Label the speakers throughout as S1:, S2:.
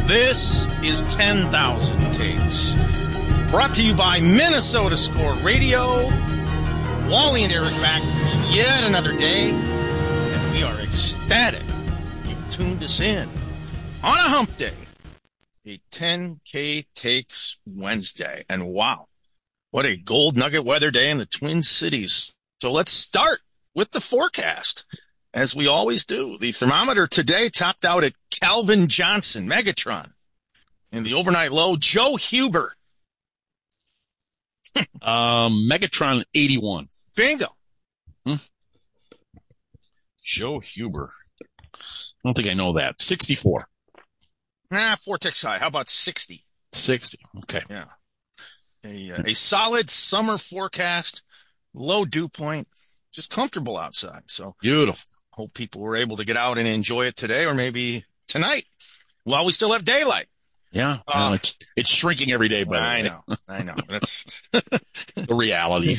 S1: This is 10,000 Takes. Brought to you by Minnesota Score Radio. Wally and Eric back for yet another day. And we are ecstatic you've tuned us in on a hump day. A 10K Takes Wednesday. And wow, what a gold nugget weather day in the Twin Cities. So let's start with the forecast, as we always do. The thermometer today topped out at Calvin Johnson, Megatron. And the overnight low, Joe Huber.
S2: Megatron 81.
S1: Bingo.
S2: Joe Huber. I don't think I know that. 64.
S1: Four ticks high. How about 60?
S2: 60. Okay.
S1: Yeah. A solid summer forecast, low dew point, just comfortable outside. So
S2: beautiful.
S1: Hope people were able to get out and enjoy it today or maybe tonight while we still have daylight.
S2: Yeah. It's shrinking every day, but
S1: I know. That's
S2: the reality.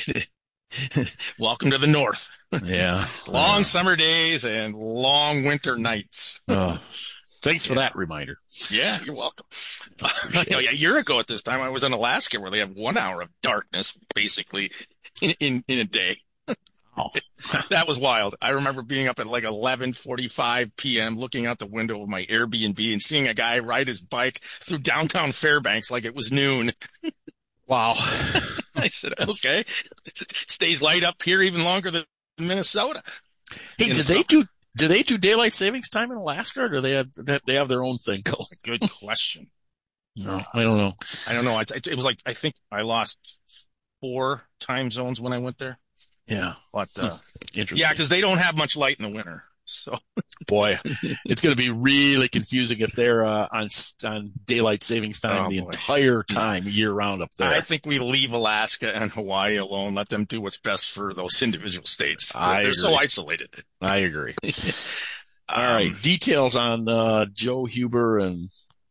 S1: Welcome to the North.
S2: Yeah.
S1: Long summer days and long winter nights.
S2: Thanks for that reminder.
S1: Yeah, you're welcome. A year ago at this time, I was in Alaska where they have 1 hour of darkness basically in a day. Oh. That was wild. I remember being up at like 11:45 p.m. looking out the window of my Airbnb and seeing a guy ride his bike through downtown Fairbanks like it was noon.
S2: Wow.
S1: I said, okay, it stays light up here even longer than Minnesota.
S2: Hey, do they do daylight savings time in Alaska, or do they have their own thing going?
S1: Good question.
S2: No, I don't know.
S1: It was like, I think I lost 4 time zones when I went there.
S2: Yeah.
S1: But,
S2: interesting.
S1: Yeah, because they don't have much light in the winter. So,
S2: boy, it's going to be really confusing if they're on daylight savings time entire time year round up there.
S1: I think we leave Alaska and Hawaii alone. Let them do what's best for those individual states. They're so isolated.
S2: I agree. All right, details on Joe Huber and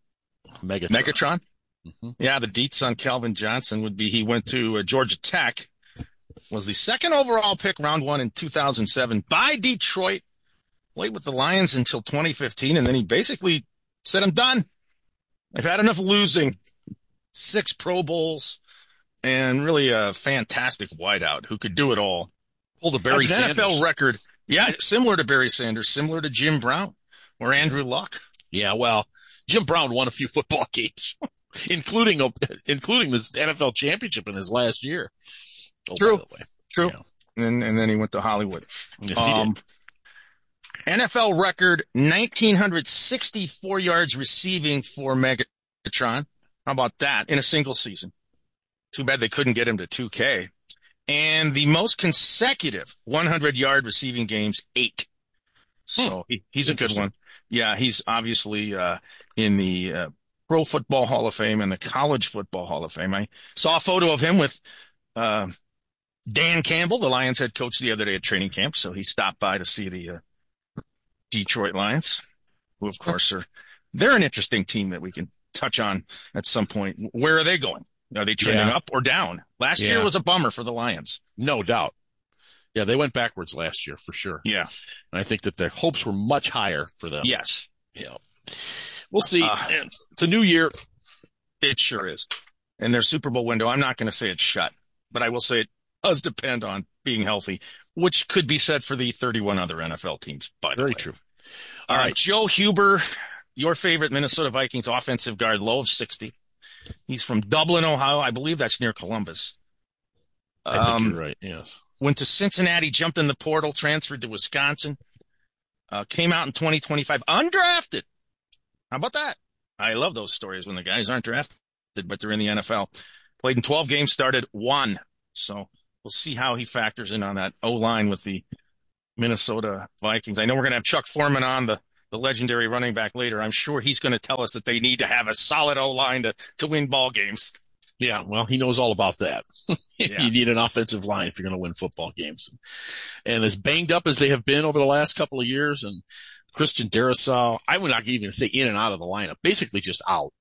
S2: Megatron. Mm-hmm.
S1: Yeah, the deets on Calvin Johnson would be he went to Georgia Tech. Was the second overall pick, round 1 in 2007 by Detroit. Played with the Lions until 2015, and then he basically said, I'm done. I've had enough losing. 6 Pro Bowls, and really a fantastic wideout who could do it all.
S2: Pulled a Barry Sanders.
S1: An NFL record. Yeah, similar to Barry Sanders, similar to Jim Brown or Andrew Luck.
S2: Yeah, well, Jim Brown won a few football games, including this NFL championship in his last year.
S1: True.
S2: By the way.
S1: True.
S2: Yeah.
S1: And then he went to Hollywood.
S2: Yes, he did.
S1: NFL record, 1,964 yards receiving for Megatron. How about that in a single season? Too bad they couldn't get him to 2K. And the most consecutive 100-yard receiving games, 8. So he's a good one. Yeah, he's obviously in the Pro Football Hall of Fame and the College Football Hall of Fame. I saw a photo of him with Dan Campbell, the Lions head coach, the other day at training camp. So he stopped by to see the Detroit Lions, who, of course, they're an interesting team that we can touch on at some point. Where are they going? Are they trending up or down? Last year was a bummer for the Lions.
S2: No doubt. Yeah, they went backwards last year for sure.
S1: Yeah.
S2: And I think that their hopes were much higher for them.
S1: Yes.
S2: Yeah. We'll see. It's a new year.
S1: It sure is. And their Super Bowl window, I'm not going to say it's shut, but I will say it does depend on being healthy, which could be said for the 31 other NFL teams.
S2: Very true.
S1: All right. Joe Huber, your favorite Minnesota Vikings offensive guard, low of 60. He's from Dublin, Ohio. I believe that's near Columbus.
S2: I think you're right. Yes.
S1: Went to Cincinnati, jumped in the portal, transferred to Wisconsin, came out in 2025, undrafted. How about that? I love those stories when the guys aren't drafted, but they're in the NFL. Played in 12 games, started 1. So we'll see how he factors in on that O-line with the Minnesota Vikings. I know we're going to have Chuck Foreman on, the legendary running back, later. I'm sure he's going to tell us that they need to have a solid O-line to win ball games.
S2: Yeah, well, he knows all about that.
S1: Yeah.
S2: You need an offensive line if you're going to win football games. And as banged up as they have been over the last couple of years, and Christian Darrisaw, I would not even say in and out of the lineup, basically just out.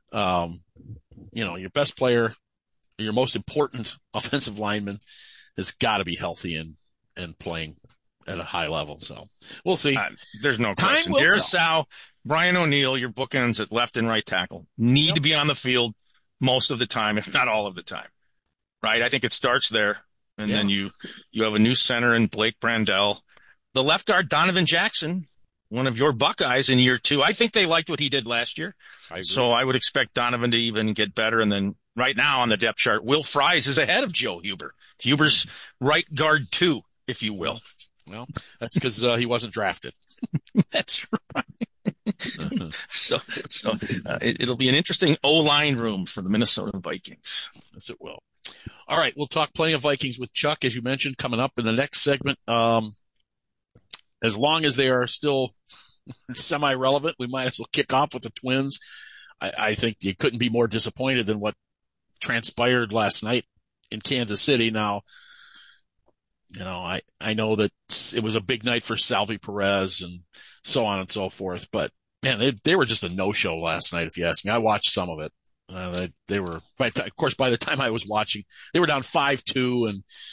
S2: Your best player, your most important offensive lineman has got to be healthy and playing at a high level. So we'll see.
S1: There's no question. Darrisaw Brian O'Neill, your bookends at left and right tackle, need to be on the field most of the time, if not all of the time. Right? I think it starts there. And then you have a new center in Blake Brandell. The left guard, Donovan Jackson, one of your Buckeyes in year 2. I think they liked what he did last year. So I would expect Donovan to even get better. And then right now on the depth chart, Will Fries is ahead of Joe Huber. Huber's right guard 2, if you will.
S2: Well, that's because he wasn't drafted.
S1: That's right. So it'll be an interesting O-line room for the Minnesota Vikings.
S2: Yes, it will. All right, we'll talk plenty of Vikings with Chuck, as you mentioned, coming up in the next segment. As long as they are still semi-relevant, we might as well kick off with the Twins. I think you couldn't be more disappointed than what transpired last night in Kansas City. Now, I know that it was a big night for Salvi Perez and so on and so forth, but man, they were just a no-show last night, if you ask me. I watched some of it. They were, of course, by the time I was watching, they were down 5-2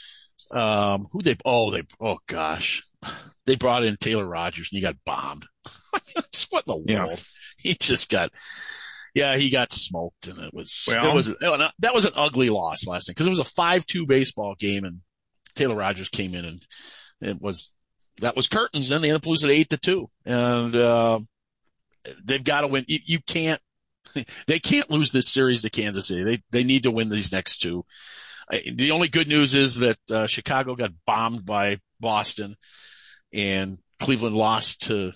S2: and, oh gosh, they brought in Taylor Rogers and he got bombed. What in the world? He just he got smoked and that was an ugly loss last night because it was a 5-2 baseball game and Taylor Rogers came in and that was curtains. Then they ended up losing 8-2 and, they've got to win. You can't. They can't lose this series to Kansas City. They need to win these next 2. The only good news is that Chicago got bombed by Boston and Cleveland lost to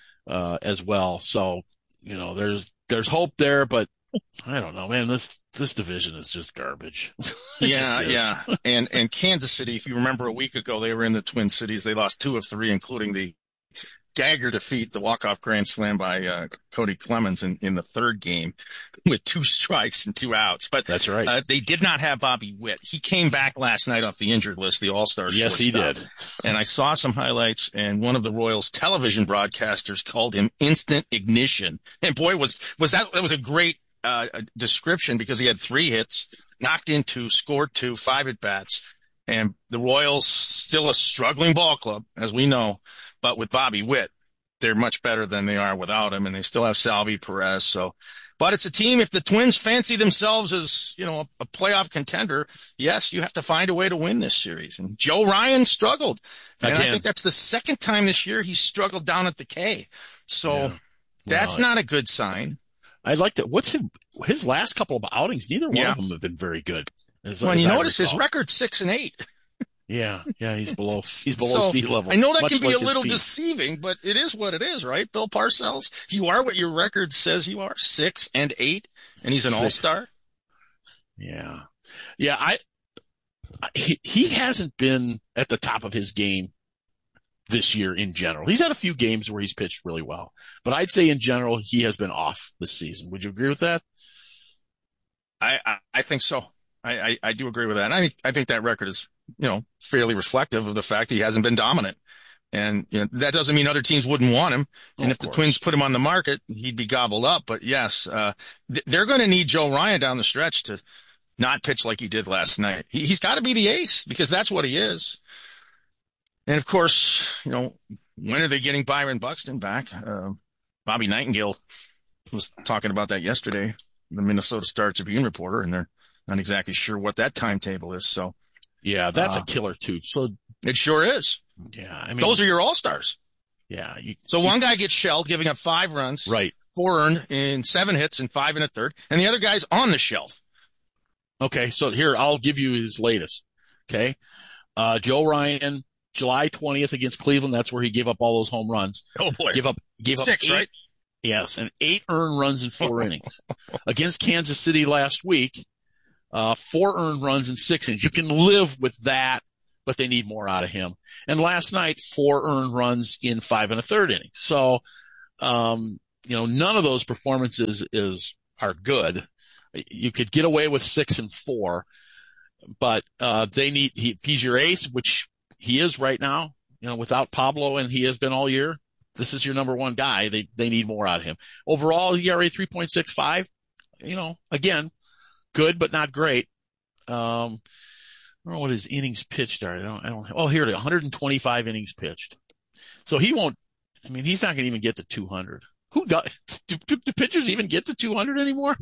S2: as well. So, there's hope there, but I don't know, man. This division is just garbage.
S1: Yeah. And Kansas City, if you remember a week ago, they were in the Twin Cities. They lost 2 of 3, including the dagger defeat, the walk-off grand slam by Cody Clemens in the 3rd game with 2 strikes and 2 outs. But
S2: that's right.
S1: They did not have Bobby Witt. He came back last night off the injured list, the All-Star shortstop.
S2: Yes, he did.
S1: And I saw some highlights, and one of the Royals television broadcasters called him instant ignition. And boy, that was a great description because he had 3 hits, knocked in 2, scored 2, 5 at-bats. And the Royals, still a struggling ball club, as we know. But with Bobby Witt, they're much better than they are without him, and they still have Salvi Perez. So, but it's a team. If the Twins fancy themselves as, a playoff contender, yes, you have to find a way to win this series. And Joe Ryan struggled. And I think that's the 2nd time this year he struggled down at the K. So that's not a good sign.
S2: I like that. What's his last couple of outings? Neither one of them have been very good.
S1: When you notice his record 6-8.
S2: Yeah, he's below sea level.
S1: I know that can be a little deceiving, but it is what it is, right? Bill Parcells, you are what your record says you are, 6-8, and he's an all-star.
S2: Yeah. He hasn't been at the top of his game this year in general. He's had a few games where he's pitched really well, but I'd say in general he has been off this season. Would you agree with that?
S1: I think so. I do agree with that. And I think that record is, fairly reflective of the fact that he hasn't been dominant. And that doesn't mean other teams wouldn't want him. And if the Twins put him on the market, he'd be gobbled up. But yes, they're going to need Joe Ryan down the stretch to not pitch like he did last night. He's got to be the ace because that's what he is. And of course, when are they getting Byron Buxton back? Bobby Nightingale was talking about that yesterday, the Minnesota Star Tribune reporter, and they're not exactly sure what that timetable is. So,
S2: yeah, that's a killer too. So
S1: it sure is.
S2: Yeah, I mean,
S1: those are your all-stars.
S2: Yeah.
S1: So one guy gets shelled, giving up 5 runs,
S2: right?
S1: 4 earned in 7 hits and 5 in a third, and the other guy's on the shelf.
S2: Okay, so here I'll give you his latest. Okay, Joe Ryan, July 20th against Cleveland. That's where he gave up all those home runs.
S1: Oh boy,
S2: gave up
S1: 6,
S2: 8,
S1: right?
S2: Yes, and 8 earned runs in 4 innings. Against Kansas City last week, 4 earned runs in 6 innings. You can live with that, but they need more out of him. And last night, 4 earned runs in 5 1/3 innings. So, none of those performances are good. You could get away with 6 and 4, but he's your ace, which he is right now, without Pablo, and he has been all year. This is your number one guy. They need more out of him. Overall, ERA 3.65, again, good, but not great. I don't know what his innings pitched are. Here it is, 125 innings pitched. So he's not going to even get to 200. Who got? Do pitchers even get to 200 anymore?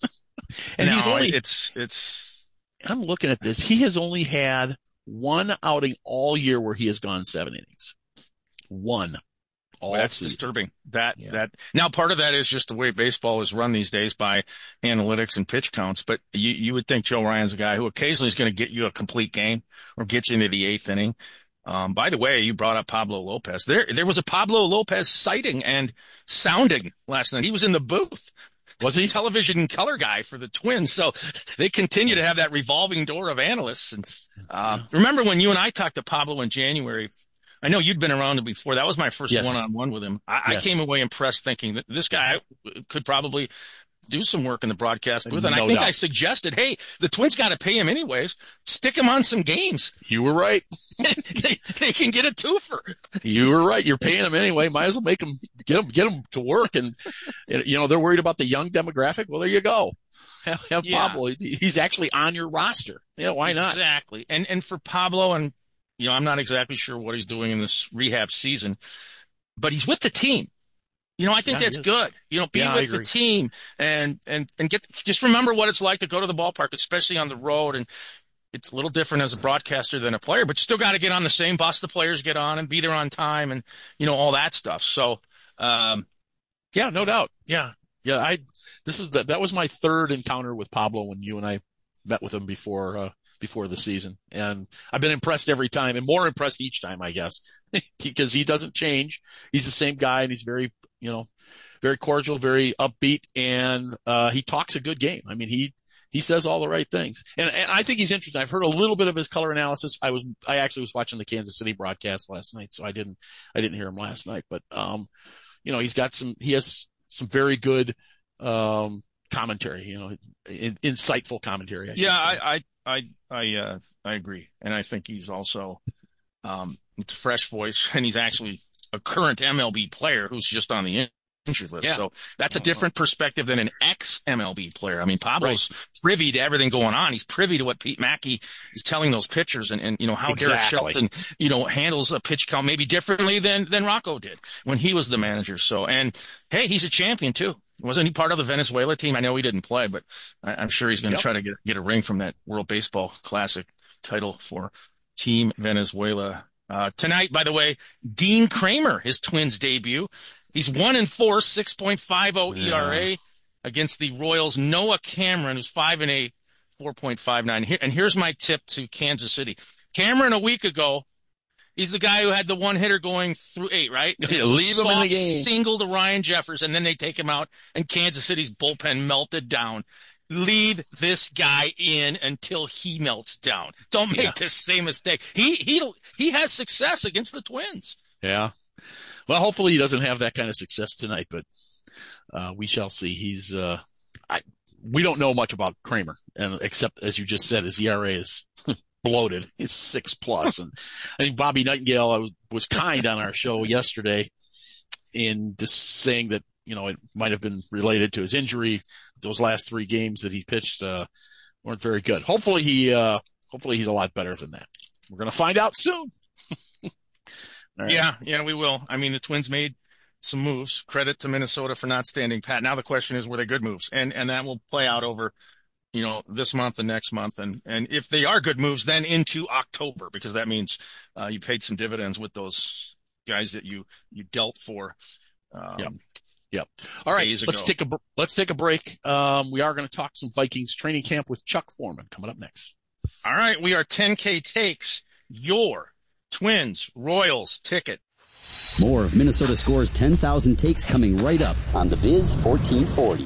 S2: And
S1: no,
S2: he's only.
S1: It's.
S2: I'm looking at this. He has only had one outing all year where he has gone 7 innings. One.
S1: That's
S2: season.
S1: Disturbing. That now part of that is just the way baseball is run these days by analytics and pitch counts. But you would think Joe Ryan's a guy who occasionally is going to get you a complete game or get you into the 8th inning. By the way, you brought up Pablo Lopez. There was a Pablo Lopez sighting and sounding last night. He was in the booth.
S2: Was he?
S1: Television color guy for the Twins. So they continue to have that revolving door of analysts. And remember when you and I talked to Pablo in January? I know you'd been around before. That was my first one-on-one with him. I came away impressed thinking that this guy could probably do some work in the broadcast booth. And I think I suggested, hey, the Twins got to pay him anyways. Stick him on some games.
S2: You were right.
S1: they can get a twofer.
S2: You were right. You're paying him anyway. Might as well make him get him to work. And, they're worried about the young demographic. Well, there you go. Have Pablo. He's actually on your roster. Yeah, why not?
S1: Exactly. And for Pablo, and, I'm not exactly sure what he's doing in this rehab season, but he's with the team. I think that's good. Be with the team and just remember what it's like to go to the ballpark, especially on the road. And it's a little different as a broadcaster than a player, but you still got to get on the same bus the players get on and be there on time and, all that stuff. So,
S2: no doubt. Yeah. Yeah. That was my third encounter with Pablo when you and I met with him before the season. And I've been impressed every time and more impressed each time, I guess, because he doesn't change. He's the same guy and he's very, very cordial, very upbeat, and he talks a good game. I mean, he says all the right things. And I think he's interesting. I've heard a little bit of his color analysis. I actually was watching the Kansas City broadcast last night, so I didn't hear him last night, but he has some very good commentary, insightful commentary.
S1: I agree. And I think he's also it's a fresh voice, and he's actually a current MLB player who's just on the injury list. Yeah. So that's a different perspective than an ex-MLB player. I mean, Pablo's privy to everything going on. He's privy to what Pete Mackey is telling those pitchers and how Derek Shelton, handles a pitch count maybe differently than Rocco did when he was the manager. So, and hey, he's a champion too. Wasn't he part of the Venezuela team? I know he didn't play, but I'm sure he's going to try to get a ring from that World Baseball Classic title for Team Venezuela. Tonight, by the way, Dean Kramer, his Twins debut. He's 1-4, 6.50 ERA against the Royals. Noah Cameron, who's 5-8, 4.59. And here's my tip to Kansas City. Cameron, a week ago, he's the guy who had the one hitter going through 8, right?
S2: Leave him in the game.
S1: Single to Ryan Jeffers, and then they take him out, and Kansas City's bullpen melted down. Leave this guy in until he melts down. Don't make the same mistake. He has success against the Twins.
S2: Yeah. Well, hopefully he doesn't have that kind of success tonight, but we shall see. We don't know much about Kramer, and except as you just said, his ERA is bloated. It's 6+. And I think Bobby Nightingale was kind on our show yesterday in just saying that, it might have been related to his injury. Those last 3 games that he pitched, weren't very good. Hopefully he's a lot better than that. We're going to find out soon.
S1: Right. Yeah, we will. I mean, the Twins made some moves. Credit to Minnesota for not standing pat. Now the question is, were they good moves? And that will play out over, this month and next month. And if they are good moves, then into October, because that means you paid some dividends with those guys that you dealt for.
S2: Yep. All right. Let's take a break. We are going to talk some Vikings training camp with Chuck Foreman coming up next.
S1: All right. We are 10K Takes, your Twins Royals ticket.
S3: More of Minnesota Score's 10,000 takes coming right up on the Biz 1440.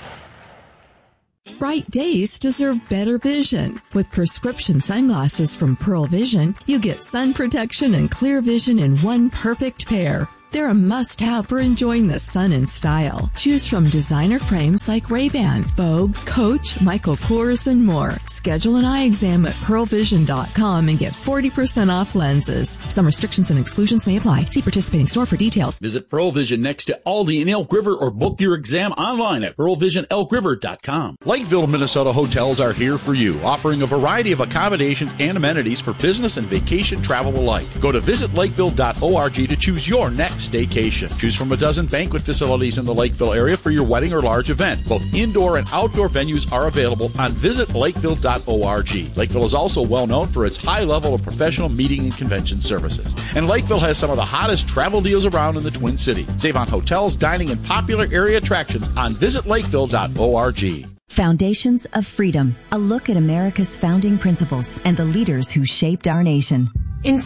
S4: Bright days deserve better vision. With prescription sunglasses from Pearl Vision, you get sun protection and clear vision in one perfect pair. They're a must-have for enjoying the sun in style. Choose from designer frames like Ray-Ban, Vogue, Coach, Michael Kors, and more. Schedule an eye exam at pearlvision.com and get 40% off lenses. Some restrictions and exclusions may apply. See participating store for details.
S5: Visit Pearl Vision next to Aldi in Elk River or book your exam online at pearlvisionelkriver.com.
S6: Lakeville, Minnesota hotels are here for you, offering a variety of accommodations and amenities for business and vacation travel alike. Go to visitlakeville.org to choose your next staycation. Choose from a dozen banquet facilities in the Lakeville area for your wedding or large event. Both indoor and outdoor venues are available on visitlakeville.org. Lakeville is also well known for its high level of professional meeting and convention services. And Lakeville has some of the hottest travel deals around in the Twin Cities. Save on hotels, dining, and popular area attractions on visitlakeville.org.
S7: Foundations of Freedom, a look at America's founding principles and the leaders who shaped our nation.
S8: In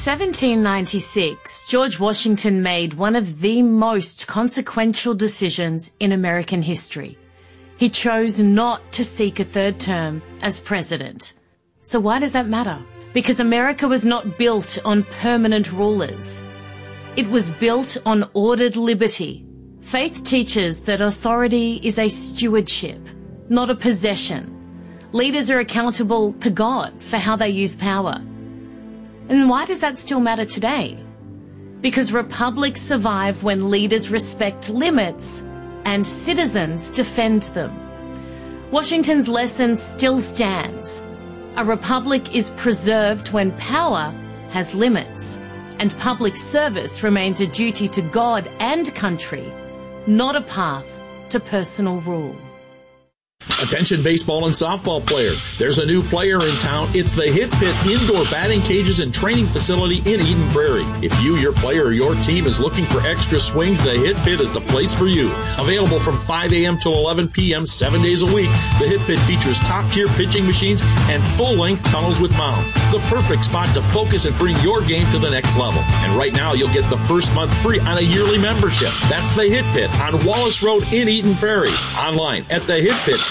S8: 1796, George Washington made one of the most consequential decisions in American history. He chose not to seek a third term as president. So why does that matter? Because America was not built on permanent rulers. It was built on ordered liberty. Faith teaches that authority is a stewardship, not a possession. Leaders are accountable to God for how they use power. And why does that still matter today? Because republics survive when leaders respect limits and citizens defend them. Washington's lesson still stands. A republic is preserved when power has limits, and public service remains a duty to God and country, not a path to personal rule.
S5: Attention baseball and softball player. There's a new player in town. It's the Hit Pit Indoor Batting Cages and Training Facility in Eden Prairie. If you, your player, or your team is looking for extra swings, the Hit Pit is the place for you. Available from 5 a.m. to 11 p.m. 7 days a week, the Hit Pit features top-tier pitching machines and full-length tunnels with mounds. The perfect spot to focus and bring your game to the next level. And right now, you'll get the first month free on a yearly membership. That's the Hit Pit on Wallace Road in Eden Prairie. Online at thehitpit.com.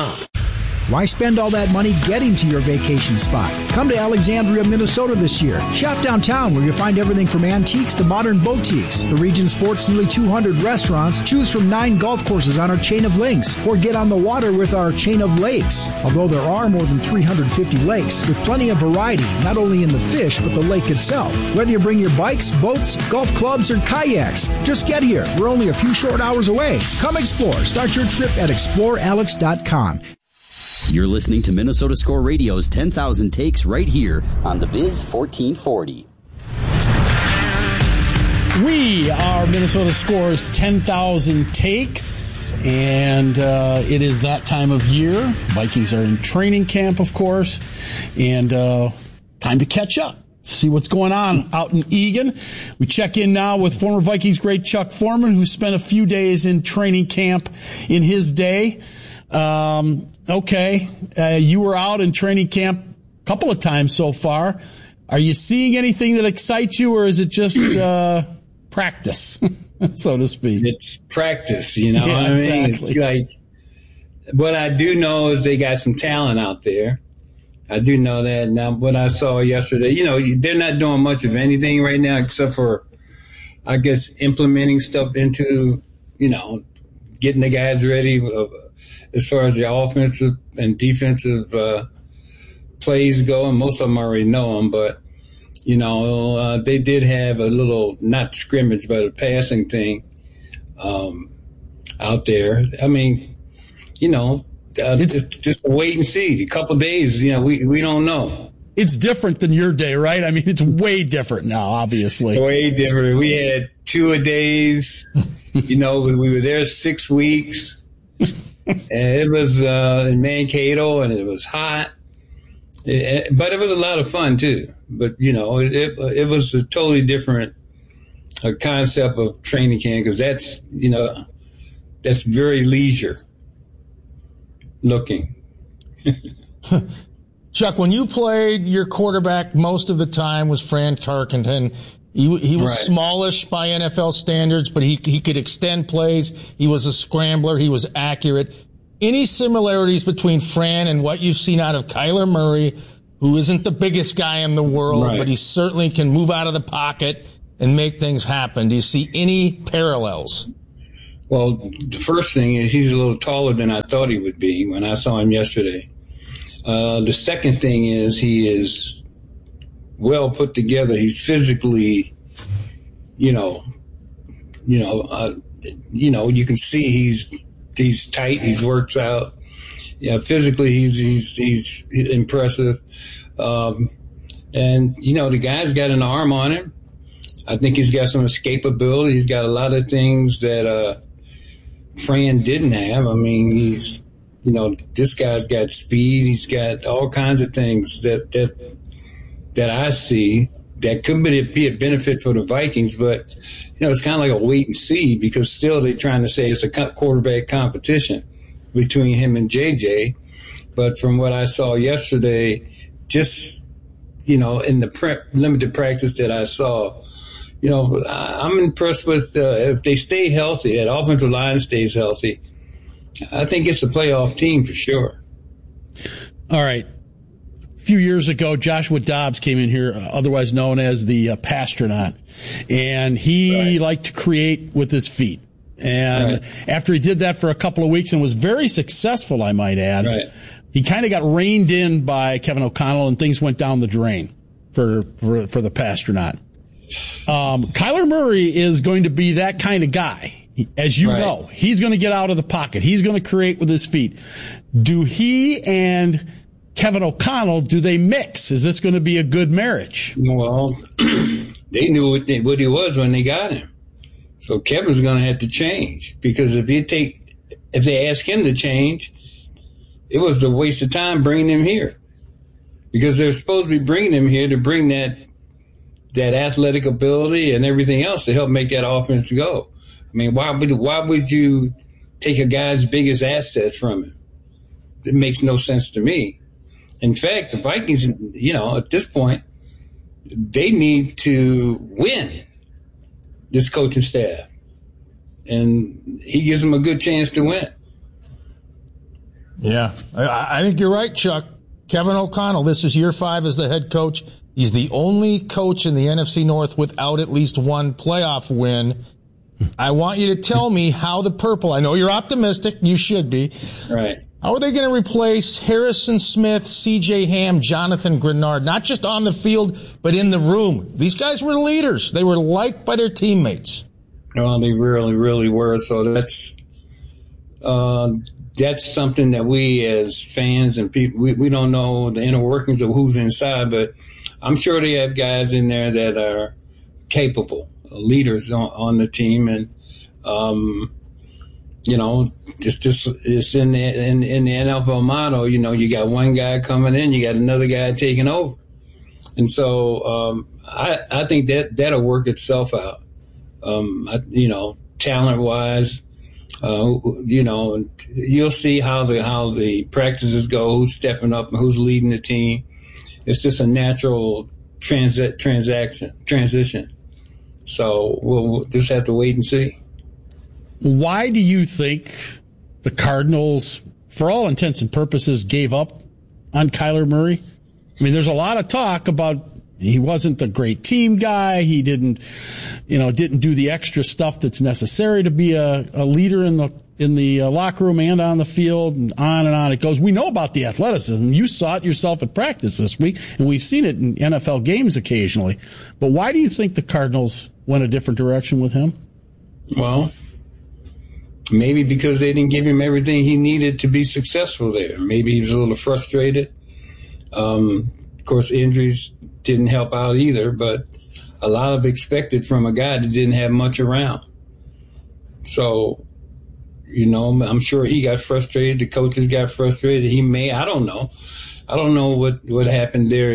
S9: Why spend all that money getting to your vacation spot? Come to Alexandria, Minnesota this year. Shop downtown where you'll find everything from antiques to modern boutiques. The region sports nearly 200 restaurants. Choose from 9 golf courses on our chain of links, or get on the water with our chain of lakes. Although there are more than 350 lakes, with plenty of variety, not only in the fish, but the lake itself. Whether you bring your bikes, boats, golf clubs, or kayaks, just get here. We're only a few short hours away. Come explore. Start your trip at explorealex.com.
S3: You're listening to Minnesota Score Radio's 10,000 Takes right here on the Biz 1440.
S10: We are Minnesota Score's 10,000 Takes, and it is that time of year. Vikings are in training camp, of course, and time to catch up. See what's going on out in Eagan. We check in now with former Vikings great Chuck Foreman, who spent a few days in training camp in his day. You were out in training camp a couple of times so far. Are you seeing anything that excites you, or is it just practice, so to speak?
S11: It's practice, you know what I mean?
S10: Exactly.
S11: It's like, what I do know is they got some talent out there. I do know that. Now, what I saw yesterday, you know, they're not doing much of anything right now except for, I guess, implementing stuff into, you know, getting the guys ready as far as the offensive and defensive plays go. And most of them already know them, but, you know, they did have a little, not scrimmage, but a passing thing out there. I mean, you know, it's just a wait and see. A couple of days, you know, we don't know.
S10: It's different than your day, right? I mean, it's way different now, obviously.
S11: Way different. We had 2-a-days. You know, we were there 6 weeks. And it was in Mankato, and it was hot. But it was a lot of fun, too. But, you know, it was a totally different concept of training camp, because that's, you know, that's very leisure looking.
S12: Chuck, when you played, your quarterback most of the time was Fran Tarkenton. He was
S11: right.
S12: Smallish by NFL standards, but he could extend plays. He was a scrambler. He was accurate. Any similarities between Fran and what you've seen out of Kyler Murray, who isn't the biggest guy in the world,
S11: right.
S12: but he certainly can move out of the pocket and make things happen? Do you see any parallels?
S11: Well, the first thing is he's a little taller than I thought he would be when I saw him yesterday. The second thing is he is well put together. He's physically, you can see he's tight. He works out. Yeah, physically he's impressive. And you know, the guy's got an arm on him. I think he's got some escapability. He's got a lot of things that Fran didn't have. I mean, he's, you know, this guy's got speed. He's got all kinds of things that I see that could be a benefit for the Vikings. But, you know, it's kind of like a wait and see, because still they're trying to say it's a quarterback competition between him and JJ. But from what I saw yesterday, just, you know, in the limited practice that I saw, you know, I'm impressed with if they stay healthy, that offensive line stays healthy, I think it's a playoff team for sure.
S10: All right. A few years ago, Joshua Dobbs came in here, otherwise known as the Pastronaut, and he liked to create with his feet. And after he did that for a couple of weeks and was very successful, I might add, he kind of got reined in by Kevin O'Connell, and things went down the drain for the Pastronaut. Kyler Murray is going to be that kind of guy. As you know, he's going to get out of the pocket. He's going to create with his feet. Do he and Kevin O'Connell, do they mix? Is this going to be a good marriage?
S11: Well, they knew what he was when they got him. So Kevin's going to have to change, because if they ask him to change, it was a waste of time bringing him here, because they're supposed to be bringing him here to bring that athletic ability and everything else to help make that offense go. I mean, why would you take a guy's biggest asset from him? It makes no sense to me. In fact, the Vikings, you know, at this point, they need to win this coaching staff, and he gives them a good chance to win.
S12: Yeah, I think you're right, Chuck. Kevin O'Connell, this is year 5 as the head coach. He's the only coach in the NFC North without at least one playoff win. I want you to tell me how the Purple, I know you're optimistic, you should be.
S11: Right.
S12: How are they going to replace Harrison Smith, C.J. Ham, Jonathan Grenard, not just on the field, but in the room? These guys were leaders. They were liked by their teammates.
S11: Well, they really, really were. So that's something that we as fans and people, we don't know the inner workings of who's inside, but I'm sure they have guys in there that are capable leaders on the team. And, you know, it's in the NFL motto, you know, you got one guy coming in, you got another guy taking over. And so, I think that'll work itself out. You know, talent wise, you know, you'll see how the practices go, who's stepping up and who's leading the team. It's just a natural transition. So we'll just have to wait and see.
S10: Why do you think the Cardinals, for all intents and purposes, gave up on Kyler Murray? I mean, there's a lot of talk about he wasn't the great team guy. He didn't do the extra stuff that's necessary to be a leader in the locker room and on the field, and on it goes. We know about the athleticism. You saw it yourself at practice this week, and we've seen it in NFL games occasionally. But why do you think the Cardinals went a different direction with him?
S11: Well, maybe because they didn't give him everything he needed to be successful there. Maybe he was a little frustrated. Of course, injuries didn't help out either, but a lot of expected from a guy that didn't have much around. So, you know, I'm sure he got frustrated. The coaches got frustrated. I don't know. I don't know what happened there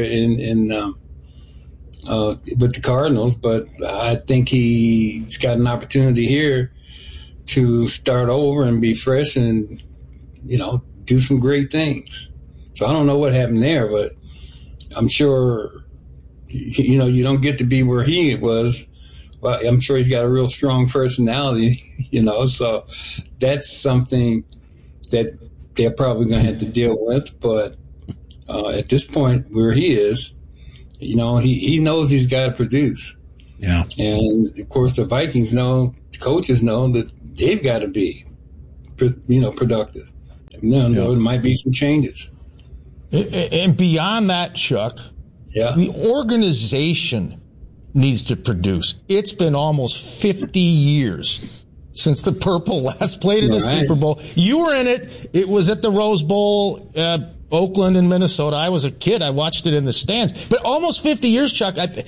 S11: with the Cardinals, but I think he's got an opportunity here to start over and be fresh and, you know, do some great things. So I don't know what happened there, but I'm sure, you know, you don't get to be where he was. Well, I'm sure he's got a real strong personality, you know, so that's something that they're probably going to have to deal with. But at this point where he is, you know, he knows he's got to produce.
S10: Yeah.
S11: And, of course, the Vikings know, the coaches know that they've got to be, you know, productive. And then there might be some changes.
S12: And beyond that, Chuck, the organization needs to produce. It's been almost 50 years since the Purple last played in a Super Bowl. You were in it. It was at the Rose Bowl, Oakland and Minnesota. I was a kid. I watched it in the stands. But almost 50 years, Chuck.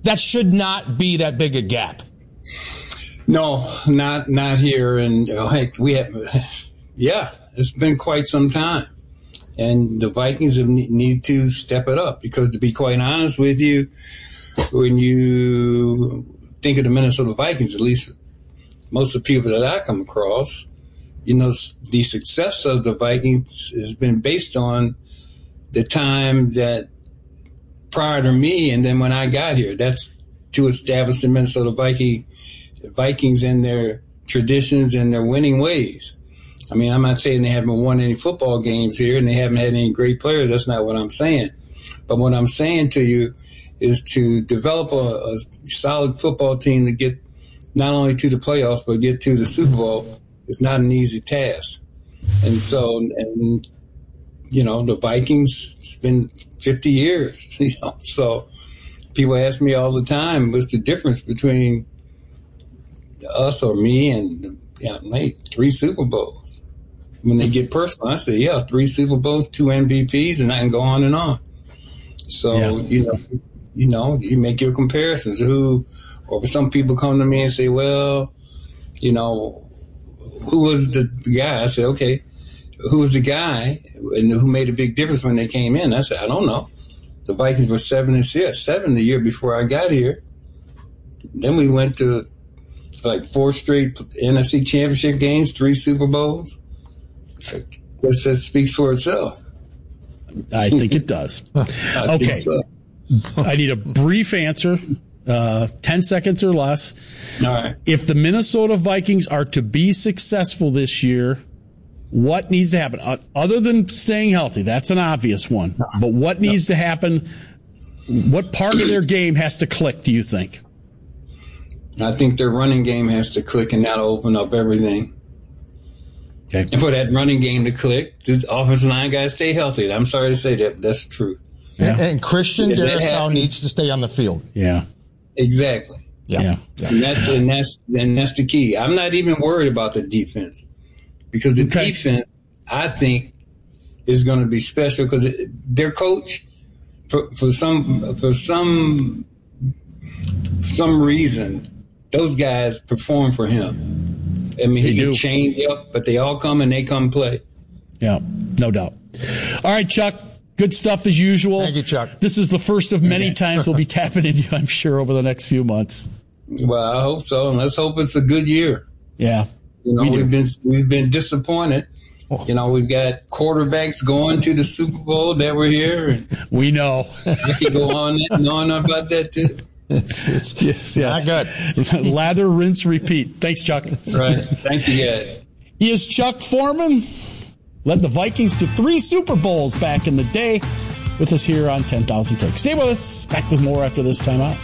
S12: That should not be that big a gap.
S11: No, not here. And heck, it's been quite some time. And the Vikings need to step it up because, to be quite honest with you, when you think of the Minnesota Vikings, at least most of the people that I come across, the success of the Vikings has been based on the time that prior to me and then when I got here. That's to establish the Minnesota Vikings and their traditions and their winning ways. I mean, I'm not saying they haven't won any football games here and they haven't had any great players. That's not what I'm saying. But what I'm saying to you is to develop a solid football team to get not only to the playoffs, but get to the Super Bowl is not an easy task. And so, the Vikings, it's been 50 years, so people ask me all the time, what's the difference between us or me and, mate, 3 Super Bowls. When they get personal, I say, 3 Super Bowls, 2 MVPs, and I can go on and on. So, you make your comparisons. Or some people come to me and say, well, who was the guy? I said, okay, who was the guy and who made a big difference when they came in? I said, I don't know. The Vikings were 7 the year before I got here. Then we went to 4 straight NFC championship games, 3 Super Bowls. I guess that speaks for itself.
S10: I think it does. Okay. So. I need a brief answer, 10 seconds or less.
S11: All right.
S10: If the Minnesota Vikings are to be successful this year, what needs to happen? Other than staying healthy, that's an obvious one. But what needs to happen? What part of their game has to click, do you think?
S11: I think their running game has to click, and that'll open up everything. Okay. And for that running game to click, the offensive line got to stay healthy. I'm sorry to say that, but that's true.
S12: Yeah. And Christian Darrisaw needs to stay on the field.
S10: Yeah.
S11: Exactly.
S10: Yeah.
S11: And that's the key. I'm not even worried about the defense because the defense, I think, is going to be special because their coach, for some reason, those guys perform for him. I mean, he can change up, but they all come and they come play.
S10: Yeah, no doubt. All right, Chuck. Good stuff as usual.
S12: Thank you, Chuck.
S10: This is the first of many times we'll be tapping into you, I'm sure, over the next few months.
S11: Well, I hope so, and let's hope it's a good year.
S10: Yeah,
S11: we've been disappointed. We've got quarterbacks going to the Super Bowl that were here. And
S10: we know.
S11: I can go on and on about that too.
S10: It's
S12: not good.
S10: Lather, rinse, repeat. Thanks, Chuck.
S11: Right. Thank you, guys.
S10: He is Chuck Foreman. Led the Vikings to 3 Super Bowls back in the day. With us here on 10,000 Takes. Stay with us. Back with more after this timeout.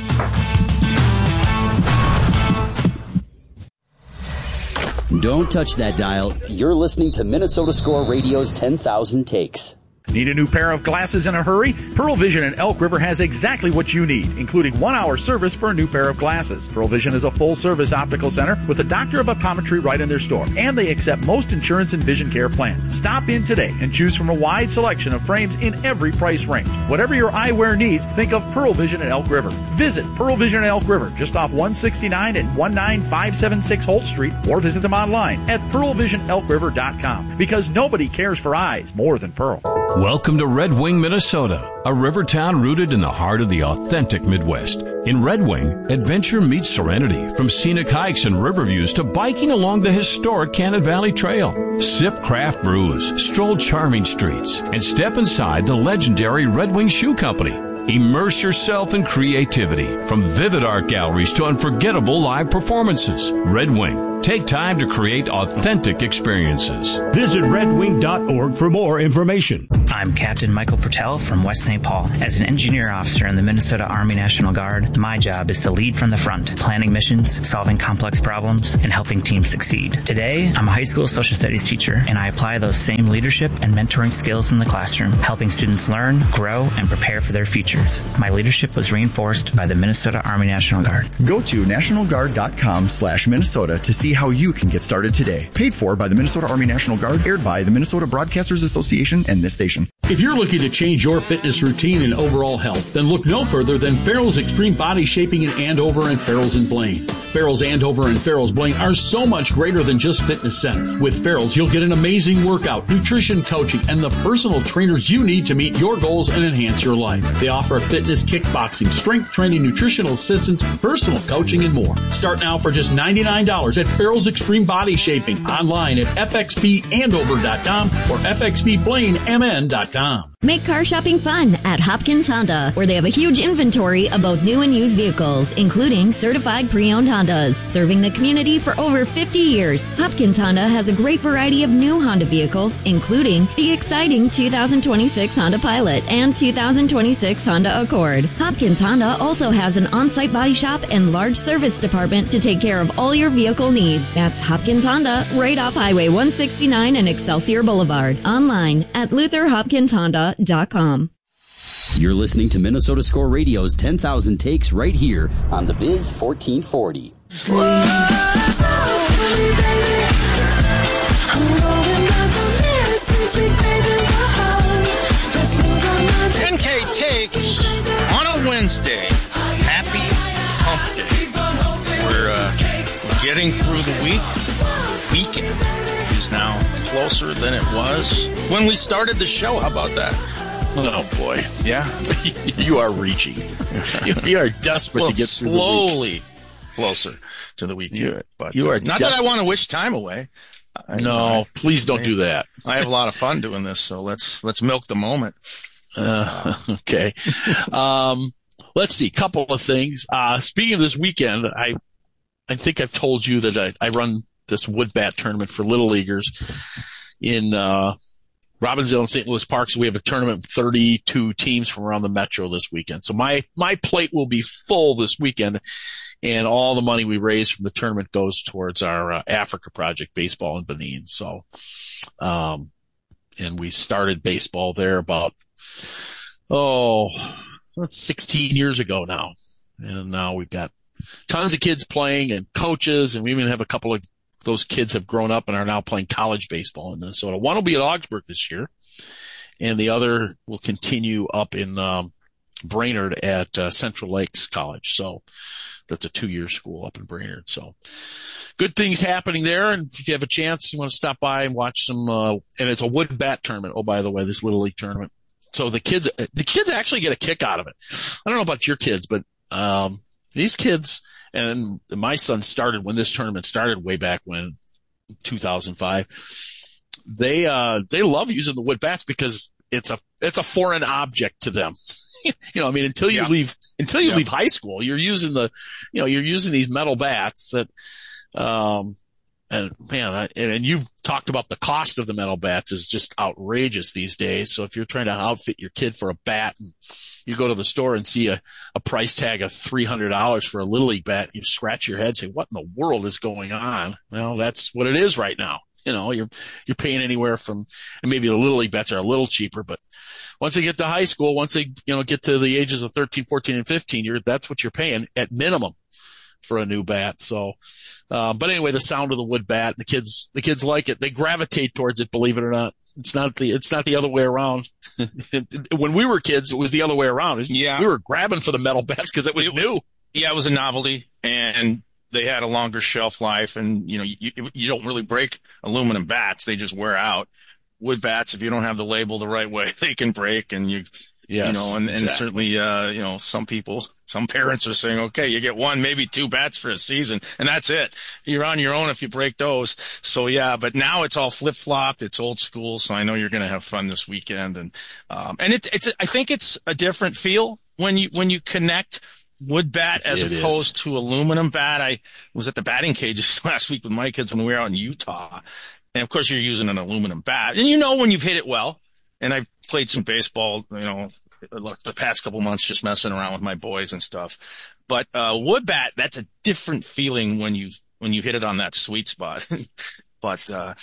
S3: Don't touch that dial. You're listening to Minnesota Score Radio's 10,000 Takes.
S6: Need a new pair of glasses in a hurry? Pearl Vision in Elk River has exactly what you need, including 1-hour service for a new pair of glasses. Pearl Vision is a full-service optical center with a doctor of optometry right in their store, and they accept most insurance and vision care plans. Stop in today and choose from a wide selection of frames in every price range. Whatever your eyewear needs, think of Pearl Vision in Elk River. Visit Pearl Vision in Elk River, just off 169 and 19576 Holt Street, or visit them online at pearlvisionelkriver.com, because nobody cares for eyes more than Pearl.
S13: Welcome to Red Wing, Minnesota, a river town rooted in the heart of the authentic Midwest. In Red Wing, adventure meets serenity, from scenic hikes and river views to biking along the historic Cannon Valley Trail. Sip craft brews, stroll charming streets, and step inside the legendary Red Wing Shoe Company. Immerse yourself in creativity, from vivid art galleries to unforgettable live performances. Red Wing. Take time to create authentic experiences.
S14: Visit redwing.org for more information.
S15: I'm Captain Michael Pertell from West St. Paul. As an engineer officer in the Minnesota Army National Guard, my job is to lead from the front, planning missions, solving complex problems, and helping teams succeed. Today, I'm a high school social studies teacher, and I apply those same leadership and mentoring skills in the classroom, helping students learn, grow, and prepare for their futures. My leadership was reinforced by the Minnesota Army National Guard.
S16: Go to nationalguard.com/Minnesota to see how you can get started today. Paid for by the Minnesota Army National Guard, aired by the Minnesota Broadcasters Association and this station.
S5: If you're looking to change your fitness routine and overall health, then look no further than Farrell's Extreme Body Shaping in Andover and Farrell's in Blaine. Farrell's Andover and Farrell's Blaine are so much greater than just fitness centers. With Farrell's, you'll get an amazing workout, nutrition coaching, and the personal trainers you need to meet your goals and enhance your life. They offer fitness, kickboxing, strength training, nutritional assistance, personal coaching, and more. Start now for just $99 at Farrell's Extreme Body Shaping, online at fxbandover.com or fxbblaine.mn.com.
S16: Make car shopping fun at Hopkins Honda, where they have a huge inventory of both new and used vehicles, including certified pre-owned Hondas. Serving the community for over 50 years, Hopkins Honda has a great variety of new Honda vehicles, including the exciting 2026 Honda Pilot and 2026 Honda Accord. Hopkins Honda also has an on-site body shop and large service department to take care of all your vehicle needs. That's Hopkins Honda, right off Highway 169 and Excelsior Boulevard. Online at LutherHopkinsHonda.com.
S3: You're listening to Minnesota Score Radio's 10,000 Takes right here on the Biz 1440.
S1: NK Takes on a Wednesday. Happy Hump Day. We're getting through the week. Weekend is now closer than it was when we started the show. How about that?
S2: Oh, boy.
S1: Yeah.
S2: You are reaching. You are desperate to get
S1: slowly closer to the weekend.
S2: You are
S1: not that I want to wish time away.
S2: No, please don't do that.
S1: I have a lot of fun doing this, so let's milk the moment.
S2: Okay. Let's see. Couple of things. Speaking of this weekend, I think I've told you that I run this wood bat tournament for Little Leaguers in Robbinsdale and St. Louis Park. So we have a tournament of 32 teams from around the metro this weekend. So my plate will be full this weekend, and all the money we raise from the tournament goes towards our Africa Project baseball in Benin. So, and we started baseball there about, that's 16 years ago now. And now we've got tons of kids playing and coaches, and we even have a couple of those kids have grown up and are now playing college baseball in Minnesota. One will be at Augsburg this year, and the other will continue up in Brainerd at Central Lakes College. So that's a 2-year school up in Brainerd. So good things happening there. And if you have a chance, you want to stop by and watch some, and it's a wood bat tournament. Oh, by the way, this Little League tournament. So the kids actually get a kick out of it. I don't know about your kids, but these kids, and my son started when this tournament started way back when, 2005. They love using the wood bats because it's a foreign object to them. Until you leave high school, you're using these metal bats that, and you've talked about the cost of the metal bats is just outrageous these days. So if you're trying to outfit your kid for a bat and you go to the store and see a price tag of $300 for a Little League bat, you scratch your head and say, what in the world is going on? Well, that's what it is right now. You're paying anywhere from, and maybe the Little League bats are a little cheaper, but once they get to high school, once they, get to the ages of 13, 14, and 15, that's what you're paying at minimum for a new bat. So, but anyway, the sound of the wood bat, the kids like it. They gravitate towards it, believe it or not. It's not the other way around. When we were kids, it was the other way around.
S1: Yeah.
S2: We were grabbing for the metal bats because it was new.
S1: Yeah, it was a novelty, and they had a longer shelf life, and you don't really break aluminum bats; they just wear out. Wood bats, if you don't have the label the right way, they can break, and
S2: exactly.
S1: And certainly, some parents are saying, okay, you get 1, maybe 2 bats for a season, and that's it. You're on your own if you break those. So yeah, but now it's all flip-flopped. It's old school. So I know you're going to have fun this weekend. And I think it's a different feel when you connect wood bat as opposed to aluminum bat. I was at the batting cages last week with my kids when we were out in Utah. And of course you're using an aluminum bat, and when you've hit it well. And I've played some baseball, the past couple months, just messing around with my boys and stuff. But wood bat, that's a different feeling when you hit it on that sweet spot. But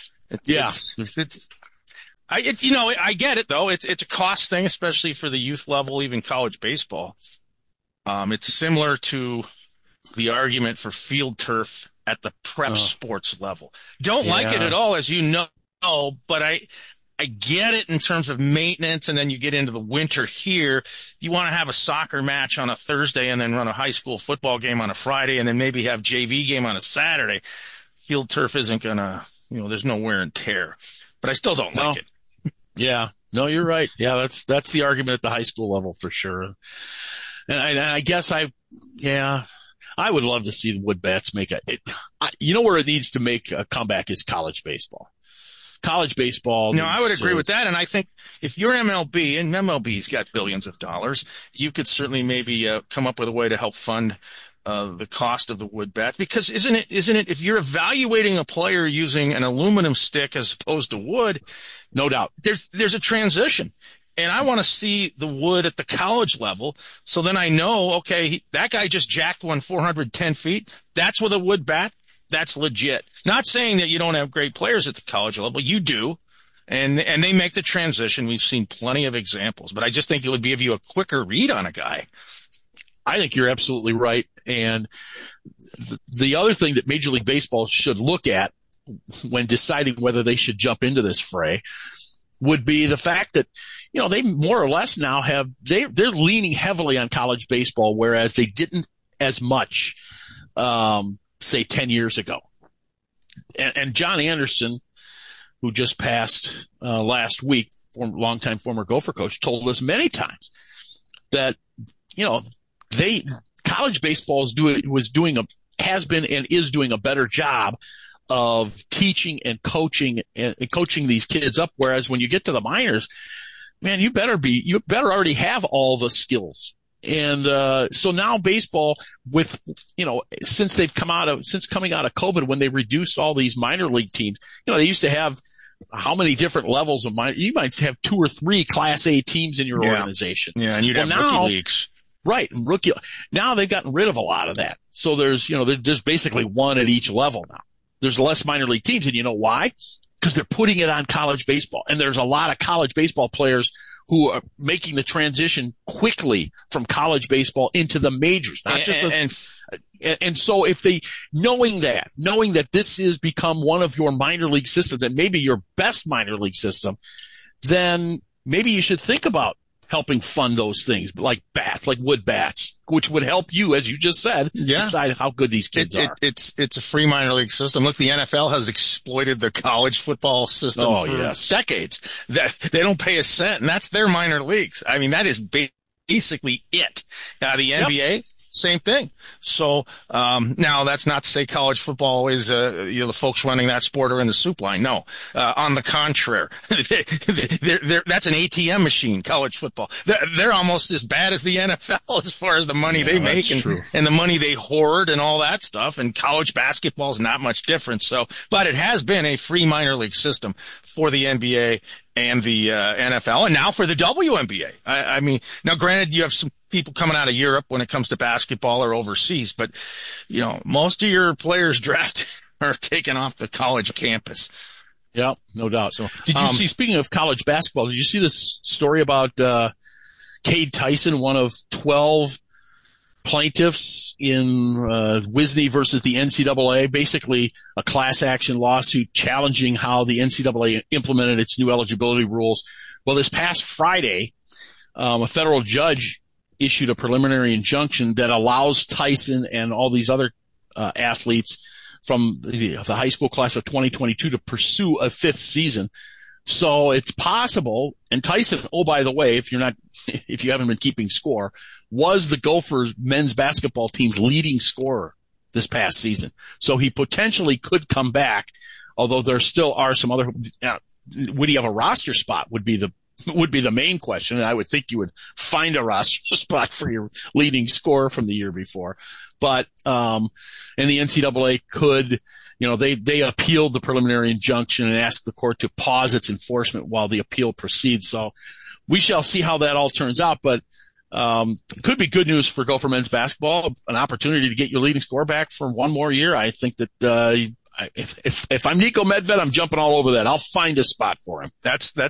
S1: I get it though. It's a cost thing, especially for the youth level, even college baseball. It's similar to the argument for field turf at the prep sports level. Don't like it at all, as you know, but I get it in terms of maintenance, and then you get into the winter here. You want to have a soccer match on a Thursday and then run a high school football game on a Friday and then maybe have JV game on a Saturday. Field turf isn't going to, there's no wear and tear. But I still don't like it.
S2: Yeah. No, you're right. Yeah, that's the argument at the high school level for sure. And I guess I would love to see the wood bats make where it needs to make a comeback is college baseball. College baseball.
S1: No, I would agree with that. And I think if you're MLB, and MLB's got billions of dollars, you could certainly maybe come up with a way to help fund the cost of the wood bat. Because isn't it, if you're evaluating a player using an aluminum stick as opposed to wood,
S2: no doubt,
S1: there's a transition. And I want to see the wood at the college level. So then I know, okay, that guy just jacked one 410 feet. That's with a wood bat. That's legit. Not saying that you don't have great players at the college level. You do. And they make the transition. We've seen plenty of examples, but I just think it would give you a quicker read on a guy.
S2: I think you're absolutely right. And the other thing that Major League Baseball should look at when deciding whether they should jump into this fray would be the fact that, they more or less now they're leaning heavily on college baseball, whereas they didn't as much, say 10 years ago. And John Anderson, who just passed, last week, longtime former Gopher coach, told us many times that, college baseball has been and is doing a better job of teaching and coaching these kids up. Whereas when you get to the minors, man, you better already have all the skills. And, so now baseball since coming out of COVID, when they reduced all these minor league teams, they used to have how many different levels of minor, you might have 2 or 3 Class A teams in your organization.
S1: Yeah. And you'd have rookie leagues.
S2: Right. Rookie. Now they've gotten rid of a lot of that. So there's basically one at each level now. There's less minor league teams. And you know why? Because they're putting it on college baseball. And there's a lot of college baseball players who are making the transition quickly from college baseball into the majors. And so if knowing that this has become one of your minor league systems and maybe your best minor league system, then maybe you should think about helping fund those things like wood bats, which would help you, as you just said, decide how good these kids are.
S1: It's a free minor league system. Look, the NFL has exploited the college football system for decades. They don't pay a cent, and that's their minor leagues. I mean, that is basically it. The NBA, same thing. So, now that's not to say college football is, the folks running that sport are in the soup line. No. On the contrary, that's an ATM machine, college football. They're almost as bad as the NFL as far as the money they make and the money they hoard and all that stuff. And college basketball is not much different. So, but it has been a free minor league system for the NBA and the NFL, and now for the WNBA. I mean, now granted, you have some people coming out of Europe when it comes to basketball or overseas, but most of your players drafted are taken off the college campus.
S2: Yeah, no doubt. So, did you see? Speaking of college basketball, did you see this story about Cade Tyson, one of 12 plaintiffs in Wisney versus the NCAA, basically a class action lawsuit challenging how the NCAA implemented its new eligibility rules? Well, this past Friday, a federal judge issued a preliminary injunction that allows Tyson and all these other athletes from the high school class of 2022 to pursue a 5th season. So it's possible. And Tyson, oh, by the way, if you haven't been keeping score, was the Gophers men's basketball team's leading scorer this past season. So he potentially could come back, although there still are some other, would he have a roster spot would be the main question. And I would think you would find a roster spot for your leading scorer from the year before. But, and the NCAA could, they appealed the preliminary injunction and asked the court to pause its enforcement while the appeal proceeds. So we shall see how that all turns out. But, could be good news for Gopher men's basketball, an opportunity to get your leading scorer back for one more year. I think that, if I'm Niko Medved, I'm jumping all over that. I'll find a spot for him.
S1: That's